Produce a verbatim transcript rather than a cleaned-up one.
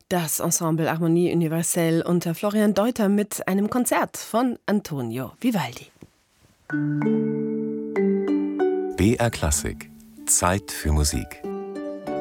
Das Ensemble Harmonie Universelle unter Florian Deuter mit einem Konzert von Antonio Vivaldi. B R Klassik. Zeit für Musik.